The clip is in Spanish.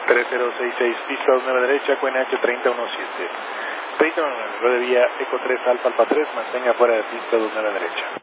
3066, pista 29 derecha, QNH 3017. 3019, de vía Eco 3 Alfa 3, mantenga fuera de pista 29 derecha.